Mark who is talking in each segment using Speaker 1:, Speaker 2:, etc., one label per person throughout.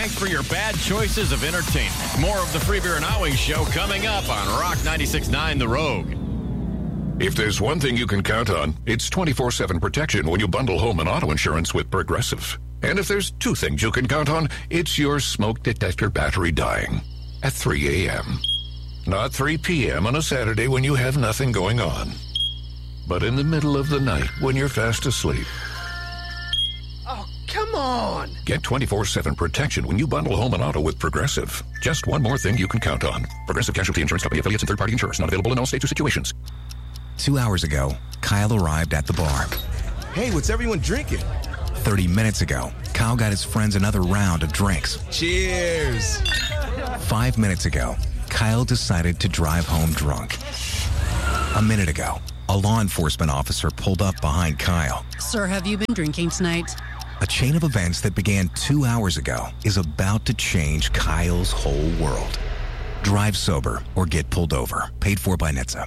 Speaker 1: Thanks for your bad choices of entertainment. More of the Free Beer and Hot Wings show coming up on Rock 96.9 The Rogue.
Speaker 2: If there's one thing you can count on, it's 24/7 protection when you bundle home and auto insurance with Progressive. And if there's two things you can count on, it's your smoke detector battery dying at 3 a.m. Not 3 p.m. on a Saturday when you have nothing going on, but in the middle of the night when you're fast asleep.
Speaker 3: Oh, come on!
Speaker 2: Get 24/7 protection when you bundle home and auto with Progressive. Just one more thing you can count on. Progressive Casualty Insurance Company, affiliates, and third-party insurers. Not available in all states or situations.
Speaker 4: 2 hours ago, Kyle arrived at the bar.
Speaker 5: Hey, what's everyone drinking?
Speaker 4: 30 minutes ago, Kyle got his friends another round of drinks.
Speaker 5: Cheers!
Speaker 4: 5 minutes ago, Kyle decided to drive home drunk. A minute ago, a law enforcement officer pulled up behind Kyle.
Speaker 6: Sir, have you been drinking tonight?
Speaker 4: A chain of events that began 2 hours ago is about to change Kyle's whole world. Drive sober or get pulled over. Paid for by NHTSA.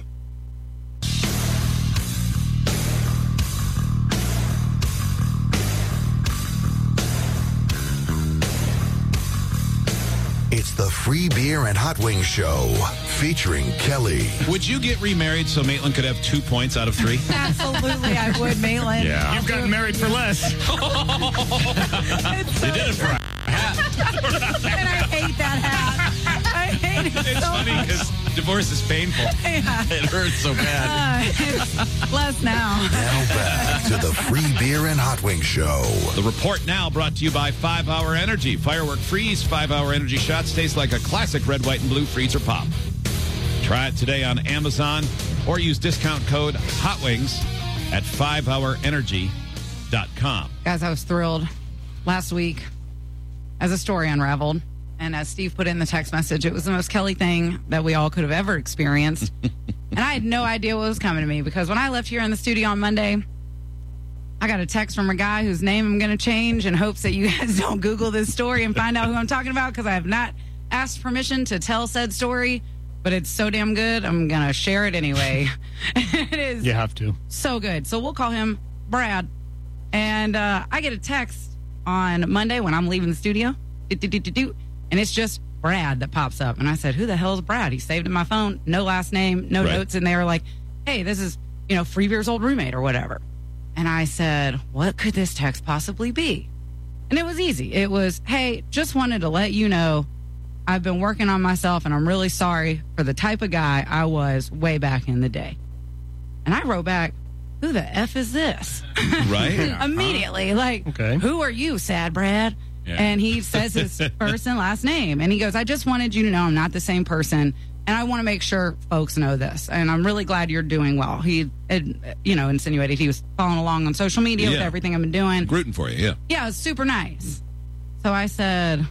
Speaker 7: It's the Free Beer and Hot Wings Show, featuring Kelly.
Speaker 8: Would you get remarried so Maitland could have 2 points out of 3?
Speaker 6: Absolutely, I would, Maitland.
Speaker 8: Yeah.
Speaker 9: You've gotten married for less.
Speaker 8: You did it for a hat.
Speaker 6: And I hate that hat. I hate it
Speaker 8: It's
Speaker 6: so
Speaker 8: funny
Speaker 6: much.
Speaker 8: because divorce is painful.
Speaker 6: Yeah.
Speaker 8: It hurts so bad.
Speaker 6: It's less now.
Speaker 7: Now back to the Free Beer and Hot Wings Show.
Speaker 8: The report now brought to you by 5 Hour Energy. Firework Freeze 5 Hour Energy shots taste like a classic red, white, and blue freezer pop. Try it today on Amazon or use discount code HOTWINGS at 5hourenergy.com.
Speaker 6: Guys, I was thrilled last week as a story unraveled. And as Steve put in the text message, it was the most Kelly thing that we all could have ever experienced. And I had no idea what was coming to me because when I left here in the studio on Monday, I got a text from a guy whose name I'm going to change in hopes that you guys don't Google this story and find out who I'm talking about because I have not asked permission to tell said story, but it's so damn good, I'm going to share it anyway. It is
Speaker 9: You have to.
Speaker 6: so good. So we'll call him Brad. And I get a text on Monday when I'm leaving the studio. And it's just Brad that pops up. And I said, who the hell is Brad? He saved in my phone. No last name, no notes in there. Like, hey, this is, Free Beer's old roommate or whatever. And I said, what could this text possibly be? And it was easy. It was, hey, just wanted to let you know I've been working on myself and I'm really sorry for the type of guy I was way back in the day. And I wrote back, who the F is this?
Speaker 8: Right?
Speaker 6: Immediately. Like,
Speaker 9: Okay.
Speaker 6: Who are you, sad Brad?
Speaker 8: Yeah.
Speaker 6: And he says his first and last name. And he goes, I just wanted you to know I'm not the same person. And I want to make sure folks know this. And I'm really glad you're doing well. He, insinuated he was following along on social media with everything I've been doing.
Speaker 8: Rooting for you, yeah.
Speaker 6: Yeah, it was super nice. So I said,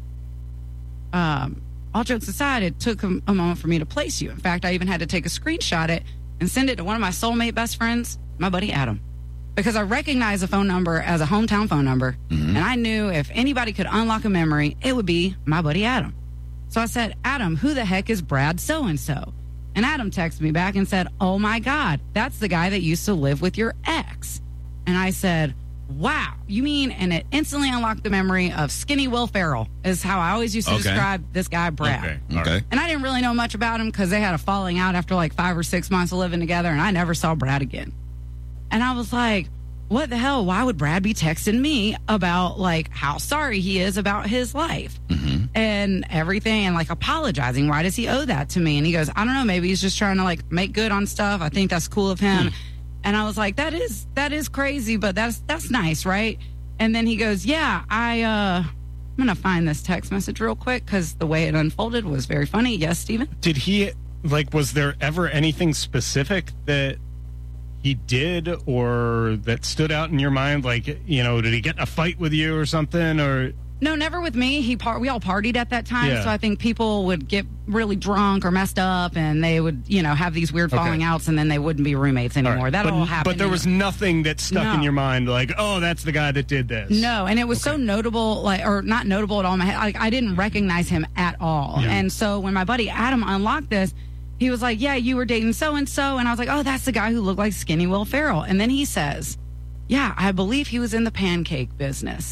Speaker 6: all jokes aside, it took a moment for me to place you. In fact, I even had to take a screenshot it and send it to one of my soulmate best friends, my buddy Adam. Because I recognize a phone number as a hometown phone number. And I knew if anybody could unlock a memory, it would be my buddy Adam. So I said, Adam, who the heck is Brad so-and-so? And Adam texted me back and said, oh my God, that's the guy that used to live with your ex. And I said, wow, you mean? And it instantly unlocked the memory of Skinny Will Ferrell is how I always used to describe this guy, Brad.
Speaker 8: Okay.
Speaker 6: And I didn't really know much about him because they had a falling out after like 5 or 6 months of living together, and I never saw Brad again. And I was like, what the hell? Why would Brad be texting me about like how sorry he is about his life and everything and like apologizing? Why does he owe that to me? And he goes, I don't know. Maybe he's just trying to like make good on stuff. I think that's cool of him. And I was like, that is crazy, but that's nice, right? And then he goes, yeah, I'm going to find this text message real quick because the way it unfolded was very funny. Yes, Steven?
Speaker 9: Did he, was there ever anything specific that he did or that stood out in your mind? Like, did he get in a fight with you or something? Or
Speaker 6: No, never with me. We all partied at that time, so I think people would get really drunk or messed up, and they would, have these weird falling outs, and then they wouldn't be roommates anymore. That all happened.
Speaker 9: But there was nothing that stuck in your mind, like, oh, that's the guy that did this.
Speaker 6: No, and it was so notable, or not notable at all in my head. Like, I didn't recognize him at all.
Speaker 9: Yeah.
Speaker 6: And so when my buddy Adam unlocked this, he was like, yeah, you were dating so-and-so. And I was like, oh, that's the guy who looked like Skinny Will Ferrell. And then he says, yeah, I believe he was in the pancake business.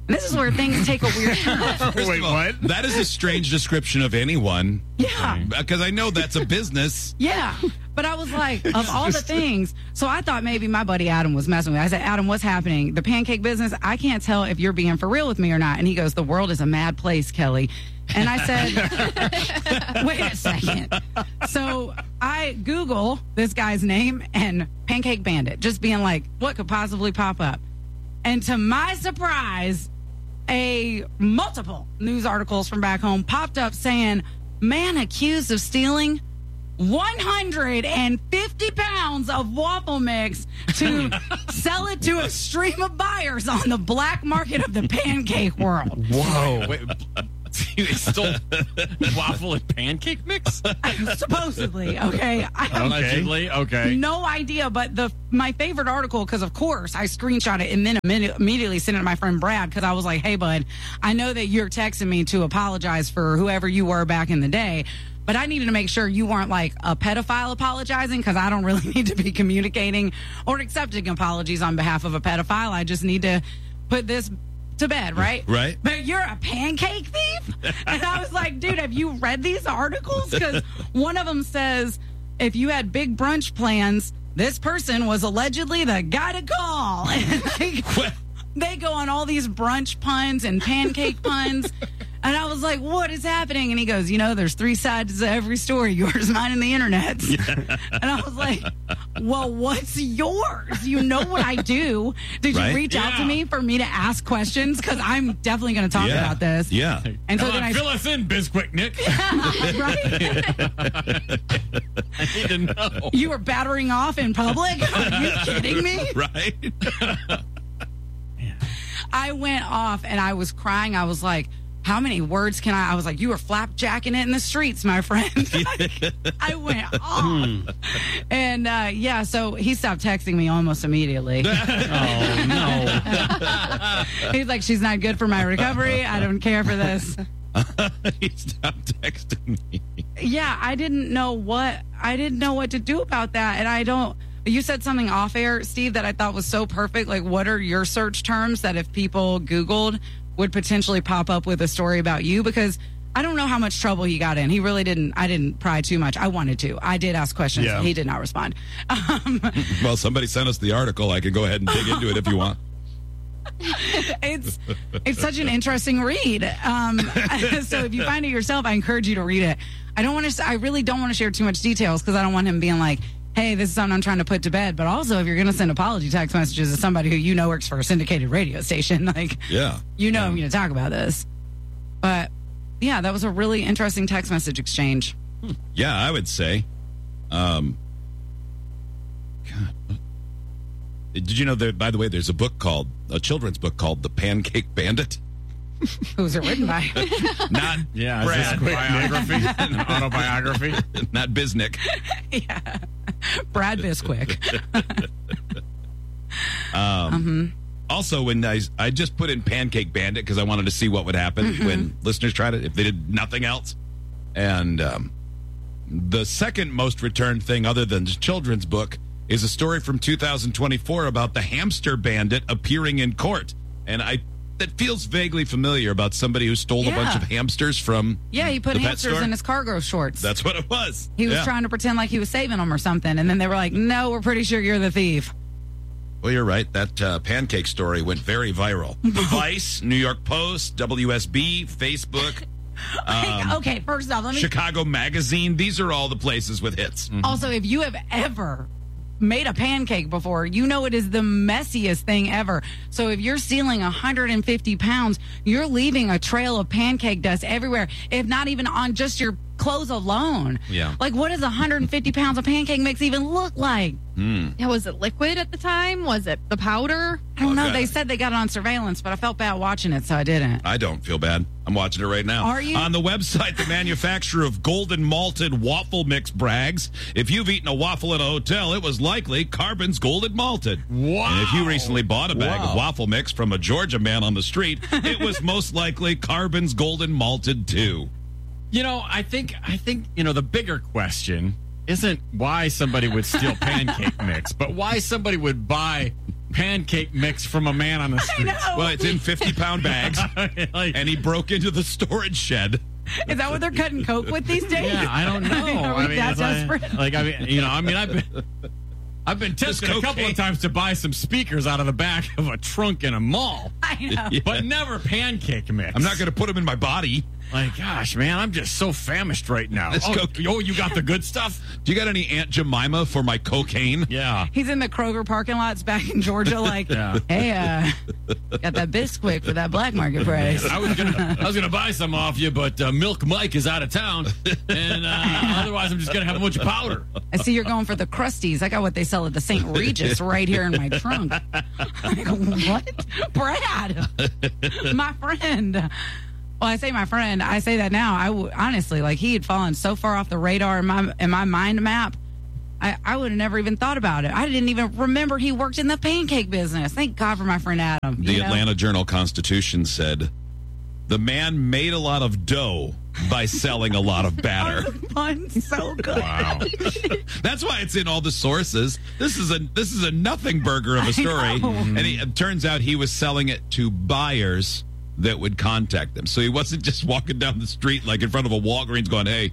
Speaker 6: And this is where things take a weird turn.
Speaker 8: First
Speaker 9: Wait,
Speaker 8: of all,
Speaker 9: what?
Speaker 8: That is a strange description of anyone.
Speaker 6: Yeah.
Speaker 8: Because I know that's a business.
Speaker 6: Yeah. But I was like, of all the things, so I thought maybe my buddy Adam was messing with me. I said, Adam, what's happening? The pancake business, I can't tell if you're being for real with me or not. And he goes, the world is a mad place, Kelly. And I said, wait a second. So I Google this guy's name and Pancake Bandit, just being like, what could possibly pop up? And to my surprise, multiple news articles from back home popped up saying, man accused of stealing 150 pounds of waffle mix to sell it to a stream of buyers on the black market of the pancake world.
Speaker 1: Whoa. Wait, you stole waffle and pancake mix?
Speaker 6: Supposedly, okay.
Speaker 1: Allegedly, okay.
Speaker 6: No idea, but my favorite article, because of course I screenshot it and then immediately sent it to my friend Brad, because I was like, hey, bud, I know that you're texting me to apologize for whoever you were back in the day, but I needed to make sure you weren't like a pedophile apologizing, because I don't really need to be communicating or accepting apologies on behalf of a pedophile. I just need to put this to bed, right?
Speaker 8: Right.
Speaker 6: But you're a pancake thief? And I was like, dude, have you read these articles? Because one of them says, if you had big brunch plans, this person was allegedly the guy to call. And they go on all these brunch puns and pancake puns. And I was like, what is happening? And he goes, there's 3 sides to every story, yours, mine, and the internet's. Yeah. And I was like, well, what's yours? You know what I do. Did you reach out to me for me to ask questions? Because I'm definitely going to talk about this.
Speaker 8: Yeah.
Speaker 6: And so
Speaker 1: Come on, fill us in, Bisquick Nick.
Speaker 6: Right?
Speaker 1: I need to know.
Speaker 6: You were battering off in public? Are you kidding me?
Speaker 8: Right.
Speaker 6: I went off and I was crying. I was like, how many words can I was like, you were flapjacking it in the streets, my friend. I went off. And so he stopped texting me almost immediately.
Speaker 9: Oh, no.
Speaker 6: He's like, she's not good for my recovery. I don't care for this.
Speaker 8: He stopped texting me.
Speaker 6: Yeah, I didn't know what to do about that. And you said something off air, Steve, that I thought was so perfect. Like, what are your search terms that if people Googled would potentially pop up with a story about you? Because I don't know how much trouble he got in. He really didn't. I didn't pry too much. I wanted to. I did ask questions.
Speaker 9: Yeah.
Speaker 6: He did not respond.
Speaker 8: Well, somebody sent us the article. I can go ahead and dig into it if you want.
Speaker 6: It's such an interesting read. So if you find it yourself, I encourage you to read it. I really don't want to share too much details, because I don't want him being like, hey, this is something I'm trying to put to bed. But also, if you're going to send apology text messages to somebody who works for a syndicated radio station, like, I'm going to talk about this. But yeah, that was a really interesting text message exchange.
Speaker 8: Yeah, I would say. God. Did you know that, by the way, there's a children's book called The Pancake Bandit?
Speaker 6: Who's it written by?
Speaker 8: Not
Speaker 1: Brad. Biography? An autobiography?
Speaker 8: Not Biznick.
Speaker 6: Yeah. Brad Bisquick.
Speaker 8: Also, when I just put in Pancake Bandit because I wanted to see what would happen when listeners tried it, if they did nothing else. And the second most returned thing other than the children's book is a story from 2024 about the hamster bandit appearing in court. And that feels vaguely familiar, about somebody who stole a bunch of hamsters from
Speaker 6: he put
Speaker 8: the pet
Speaker 6: hamsters
Speaker 8: store.
Speaker 6: In his cargo shorts.
Speaker 8: That's what it was.
Speaker 6: He was trying to pretend like he was saving them or something, and then they were like, no, we're pretty sure you're the thief.
Speaker 8: Well, you're right. That pancake story went very viral. Vice, New York Post, WSB, Facebook.
Speaker 6: Okay, first off,
Speaker 8: Chicago Magazine. These are all the places with hits.
Speaker 6: Also, if you have ever made a pancake before, you know it is the messiest thing ever. So if you're stealing 150 pounds, you're leaving a trail of pancake dust everywhere, if not even on just your clothes alone.
Speaker 8: Yeah.
Speaker 6: Like, what does 150 pounds of pancake mix even look like?
Speaker 10: Yeah, was it liquid at the time? Was it the powder?
Speaker 6: I don't know. They said they got it on surveillance, but I felt bad watching it, so I didn't.
Speaker 8: I don't feel bad. I'm watching it right now.
Speaker 6: Are you?
Speaker 8: On the website, the manufacturer of golden malted waffle mix brags, if you've eaten a waffle at a hotel, it was likely Carbon's golden malted.
Speaker 1: Wow.
Speaker 8: And if you recently bought a bag of waffle mix from a Georgia man on the street, it was most likely Carbon's golden malted too.
Speaker 1: I think the bigger question isn't why somebody would steal pancake mix, but why somebody would buy
Speaker 11: pancake mix from a man on the street?
Speaker 8: Well, it's in 50-pound bags, and he broke into the storage shed.
Speaker 6: Is that what they're cutting Coke with these days?
Speaker 11: Yeah, I don't know.
Speaker 6: Are we that desperate?
Speaker 11: I've been tempted a couple of times to buy some speakers out of the back of a trunk in a mall.
Speaker 6: I know.
Speaker 8: Yeah.
Speaker 11: But never pancake mix.
Speaker 8: I'm not going to put them in my body.
Speaker 11: Like, gosh, man, I'm just so famished right now. You got the good stuff?
Speaker 8: Do you got any Aunt Jemima for my cocaine?
Speaker 11: Yeah.
Speaker 6: He's in the Kroger parking lots back in Georgia, like, hey, got that Bisquick for that black market price.
Speaker 11: I was gonna buy some off you, but Milk Mike is out of town, and otherwise I'm just gonna have a bunch of powder.
Speaker 6: I see you're going for the Crusties. I got what they sell at the St. Regis right here in my trunk. Like, what? Brad, my friend. Well, I say my friend. I say that now. Honestly, like, he had fallen so far off the radar in my mind map. I would have never even thought about it. I didn't even remember he worked in the pancake business. Thank God for my friend Adam.
Speaker 8: The Atlanta Journal-Constitution said the man made a lot of dough by selling a lot of batter.
Speaker 6: Fun's so good.
Speaker 8: Wow. That's why it's in all the sources. This is a nothing burger of a story. And it turns out he was selling it to buyers that would contact them. So he wasn't just walking down the street like in front of a Walgreens going, hey.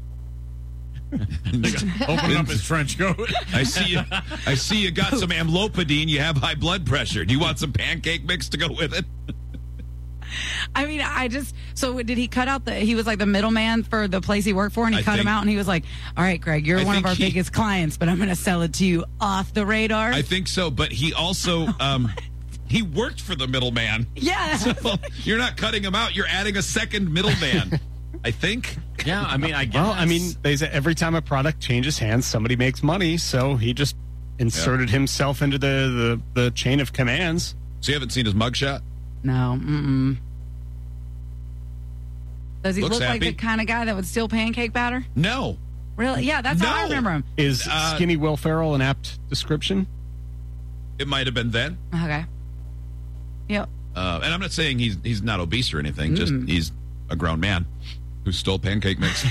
Speaker 11: Opening up his trench coat.
Speaker 8: I see you got some amlodipine. You have high blood pressure. Do you want some pancake mix to go with it?
Speaker 6: I mean, so did he cut out he was like the middleman for the place he worked for, and he cut him out, and he was like, all right, Greg, you're one of our biggest clients, but I'm going to sell it to you off the radar.
Speaker 8: I think so, but he also, he worked for the middleman.
Speaker 6: Yeah.
Speaker 8: So you're not cutting him out. You're adding a second middleman, I think.
Speaker 11: Yeah, I mean, I guess.
Speaker 9: Well, I mean, they say every time a product changes hands, somebody makes money, so he just inserted himself into the chain of commands.
Speaker 8: So you haven't seen his mugshot?
Speaker 6: No. Mm-mm. Does he
Speaker 8: Looks
Speaker 6: look
Speaker 8: happy.
Speaker 6: like the kind of guy that would steal pancake batter?
Speaker 8: No.
Speaker 6: Really? Yeah, that's how I remember him.
Speaker 9: Is Skinny Will Ferrell an apt description?
Speaker 8: It might have been then.
Speaker 6: Okay. Yep.
Speaker 8: And I'm not saying he's not obese or anything. Just he's a grown man who stole pancake mix.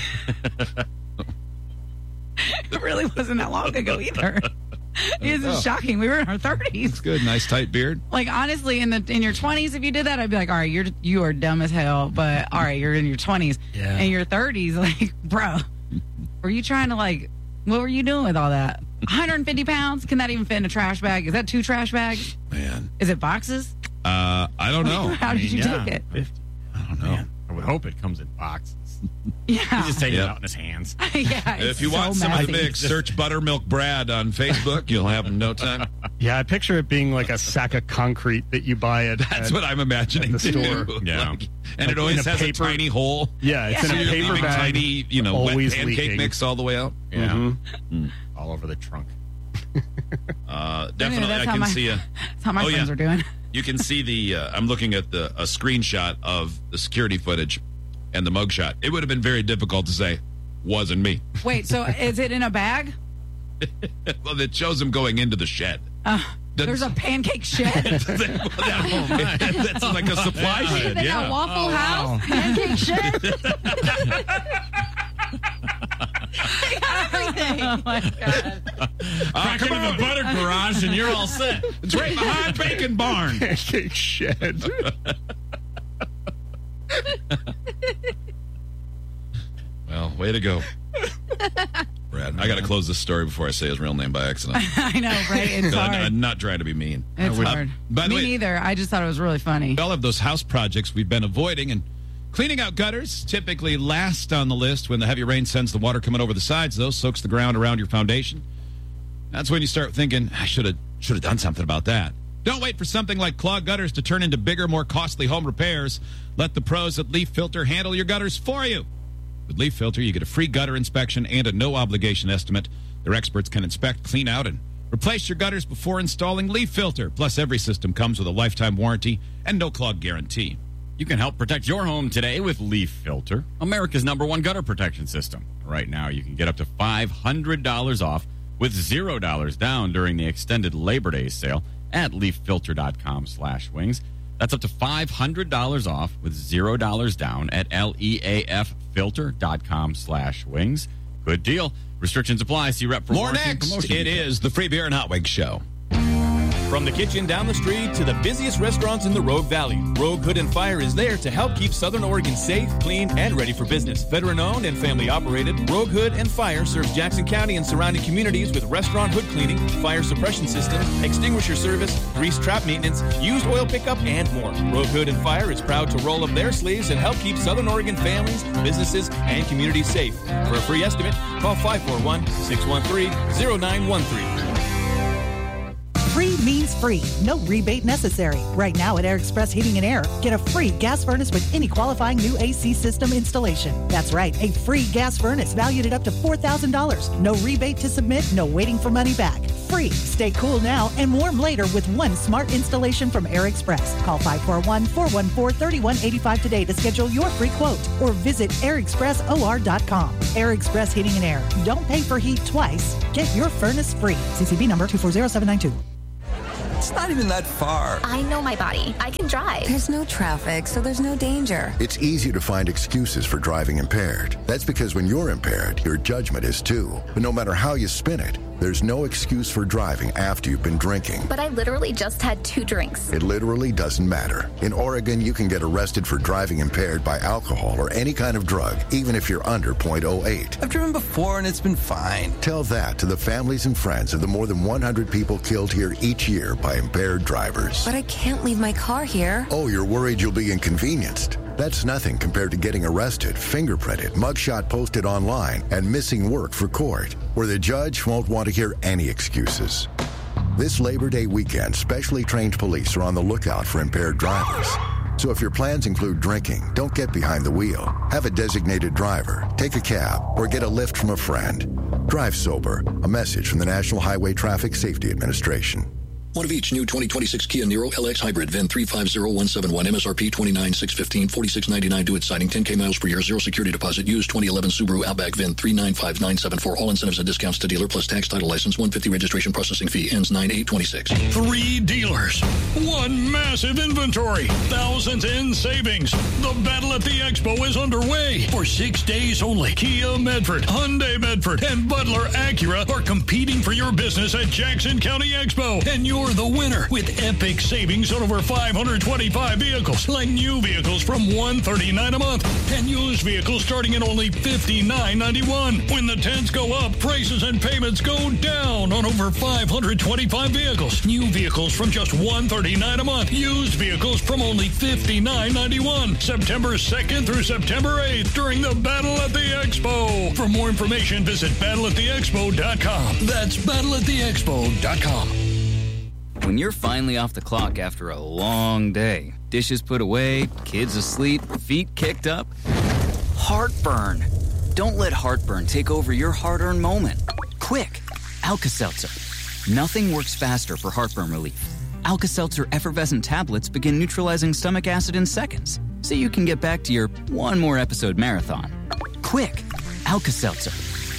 Speaker 6: It really wasn't that long ago either. This is shocking. We were in our 30s.
Speaker 8: It's good. Nice tight beard.
Speaker 6: Like, honestly, in your 20s, if you did that, I'd be like, all right, you are dumb as hell. But all right, you're in your 20s.
Speaker 11: Yeah.
Speaker 6: In your 30s, like, bro, were you trying to, like, what were you doing with all that? 150 pounds? Can that even fit in a trash bag? Is that 2 trash bags?
Speaker 8: Man.
Speaker 6: Is it boxes?
Speaker 8: I don't know.
Speaker 6: How did you take it?
Speaker 11: 50.
Speaker 8: I don't know.
Speaker 11: Man, I would hope it comes in boxes.
Speaker 6: Yeah.
Speaker 11: He's just taking it out in his hands.
Speaker 6: Yeah.
Speaker 8: If you want some of the mix, search Buttermilk Brad on Facebook. You'll have him in no time.
Speaker 9: Yeah, I picture it being like a sack of concrete that you buy at
Speaker 8: That's what I'm imagining
Speaker 9: the store.
Speaker 8: too.
Speaker 11: Yeah.
Speaker 8: And it always has a tiny hole.
Speaker 9: Yeah, it's in a
Speaker 8: You're
Speaker 9: paper
Speaker 8: leaving
Speaker 9: bag.
Speaker 8: tiny, wet
Speaker 9: always
Speaker 8: pancake
Speaker 9: leaking.
Speaker 8: mix all the way out.
Speaker 11: Yeah. All over the trunk.
Speaker 8: Definitely,
Speaker 6: that's
Speaker 8: I
Speaker 6: how
Speaker 8: can
Speaker 6: my-
Speaker 8: see a.
Speaker 6: That's how my friends are doing.
Speaker 8: You can see the. I'm looking at a screenshot of the security footage and the mugshot. It would have been very difficult to say, wasn't me.
Speaker 6: Wait, so is it in a bag?
Speaker 8: Well, it shows him going into the shed.
Speaker 6: There's a pancake shed?
Speaker 8: That's like a supply shed.
Speaker 10: They
Speaker 8: Yeah.
Speaker 10: got Waffle House, pancake shed. They got everything.
Speaker 6: Oh, my God.
Speaker 11: Crack into the butter garage and you're all set.
Speaker 8: It's right behind Bacon Barn.
Speaker 9: pancake shed.
Speaker 8: Well, way to go, Brad. I got to close this story before I say his real name by accident.
Speaker 6: I know, right? It's hard.
Speaker 8: I'm not trying to be mean.
Speaker 6: It's hard.
Speaker 8: By the
Speaker 6: Me
Speaker 8: way,
Speaker 6: neither. I just thought it was really funny.
Speaker 8: we all have those house projects we've been avoiding, and cleaning out gutters typically last on the list. When the heavy rain sends the water coming over the sides, though, soaks the ground around your foundation. That's when you start thinking, I should have done something about that. Don't wait for something like clogged gutters to turn into bigger, more costly home repairs. Let the pros at Leaf Filter handle your gutters for you. With Leaf Filter, you get a free gutter inspection and a no-obligation estimate. Their experts can inspect, clean out, and replace your gutters before installing Leaf Filter. Plus, every system comes with a lifetime warranty and no clog guarantee.
Speaker 11: You can help protect your home today with Leaf Filter, America's #1 gutter protection system. Right now, you can get up to $500 off with $0 down during the extended Labor Day sale at leaffilter.com/wings. That's up to $500 off with $0 down at leaffilter.com/wings. Good deal. Restrictions apply. See rep for
Speaker 8: More
Speaker 11: warranty and
Speaker 8: next.
Speaker 11: promotion
Speaker 8: It
Speaker 11: details.
Speaker 8: is the Free Beer and Hot Wings Show.
Speaker 12: From the kitchen down the street to the busiest restaurants in the Rogue Valley, Rogue Hood and Fire is there to help keep Southern Oregon safe, clean, and ready for business. Veteran-owned and family-operated, Rogue Hood and Fire serves Jackson County and surrounding communities with restaurant hood cleaning, fire suppression systems, extinguisher service, grease trap maintenance, used oil pickup, and more. Rogue Hood and Fire is proud to roll up their sleeves and help keep Southern Oregon families, businesses, and communities safe. For a free estimate, call 541-613-0913.
Speaker 13: Free means free. No rebate necessary. Right now at Air Express Heating and Air, get a free gas furnace with any qualifying new AC system installation. That's right, a free gas furnace valued at up to $4,000. No rebate to submit, no waiting for money back. Free. Stay cool now and warm later with one smart installation from Air Express. Call 541-414-3185 today to schedule your free quote or visit airexpressor.com. Air Express Heating and Air. Don't pay for heat twice. Get your furnace free. CCB number 240792.
Speaker 14: It's not even that far.
Speaker 15: I know my body. I can drive.
Speaker 16: There's no traffic, so there's no danger.
Speaker 7: It's easy to find excuses for driving impaired. That's because when you're impaired, your judgment is too. But no matter how you spin it, there's no excuse for driving after you've been drinking.
Speaker 15: But I literally just had 2 drinks.
Speaker 7: It literally doesn't matter. In Oregon, you can get arrested for driving impaired by alcohol or any kind of drug, even if you're under .08.
Speaker 14: I've driven before and it's been fine.
Speaker 7: Tell that to the families and friends of the more than 100 people killed here each year by impaired drivers.
Speaker 16: But I can't leave my car here.
Speaker 7: Oh, you're worried you'll be inconvenienced? That's nothing compared to getting arrested, fingerprinted, mugshot posted online, and missing work for court, where the judge won't want to hear any excuses. This Labor Day weekend, specially trained police are on the lookout for impaired drivers. So if your plans include drinking, don't get behind the wheel. Have a designated driver, take a cab, or get a lift from a friend. Drive sober. A message from the National Highway Traffic Safety Administration.
Speaker 17: One of each new 2026 Kia Niro LX Hybrid, VIN 350171, MSRP $29,615, $46.99 due at signing, 10K miles per year, 0 security deposit, used 2011 Subaru Outback, VIN 395974, all incentives and discounts to dealer, plus tax, title, license, $150 registration processing fee, ends 9/8/26.
Speaker 18: 3 dealers, 1 massive inventory, thousands in savings. The battle at the expo is underway. For 6 days only, Kia Medford, Hyundai Medford, and Butler Acura are competing for your business at Jackson County Expo, and you're the winner with epic savings on over 525 vehicles, like new vehicles from $139 a month and used vehicles starting at only $59.91. When the tents go up, prices and payments go down on over 525 vehicles. New vehicles from just $139 a month. Used vehicles from only $59.91. September 2nd through September 8th during the Battle at the Expo. For more information, visit battleattheexpo.com. That's battleattheexpo.com.
Speaker 19: When you're finally off the clock after a long day, dishes put away, kids asleep, feet kicked up, heartburn. Don't let heartburn take over your hard-earned moment. Quick, Alka-Seltzer. Nothing works faster for heartburn relief. Alka-Seltzer effervescent tablets begin neutralizing stomach acid in seconds, so you can get back to your one more episode marathon. Quick, Alka-Seltzer.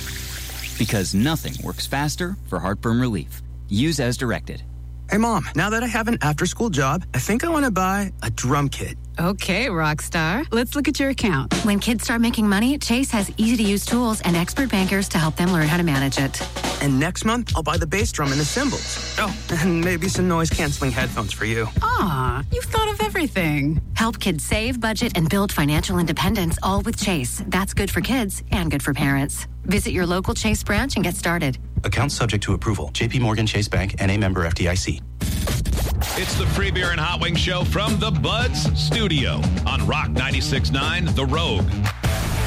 Speaker 19: Because nothing works faster for heartburn relief. Use as directed.
Speaker 20: Hey, Mom, now that I have an after-school job, I think I want to buy a drum kit.
Speaker 21: Okay, Rockstar. Let's look at your account.
Speaker 22: When kids start making money, Chase has easy-to-use tools and expert bankers to help them learn how to manage it.
Speaker 20: And next month, I'll buy the bass drum and the cymbals. Oh, and maybe some noise-canceling headphones for you.
Speaker 21: Aw, you've thought of everything.
Speaker 22: Help kids save, budget, and build financial independence, all with Chase. That's good for kids and good for parents. Visit your local Chase branch and get started.
Speaker 23: Account subject to approval. J.P. Morgan Chase Bank, N.A. member FDIC.
Speaker 8: It's the Free Beer and Hot Wings Show from the Buds Studio on Rock 96.9 The Rogue.